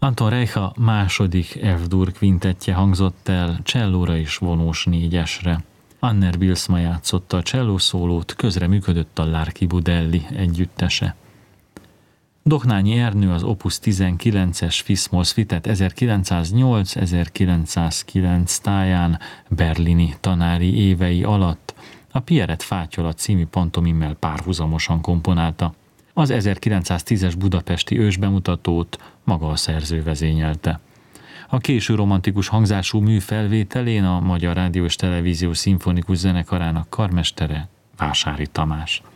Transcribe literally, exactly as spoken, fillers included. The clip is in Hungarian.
Anton Reicha második F-dur kvintettje hangzott el csellóra és vonós négyesre. Anner Bilsma játszotta a csellószólót, közreműködött a Lárki Budelli együttese. Doknányi Ernő az Opus tizenkilences Fis-moll Suite-et ezerkilencszáznyolc-ezerkilencszázkilenc táján berlini tanári évei alatt a Pierrette Fátyola című pantomimmel párhuzamosan komponálta. Az ezerkilencszáztízes budapesti ősbemutatót maga a szerző vezényelte. A késő romantikus hangzású mű felvételén a Magyar Rádió és Televízió Szimfonikus Zenekarának karmestere Vásári Tamás.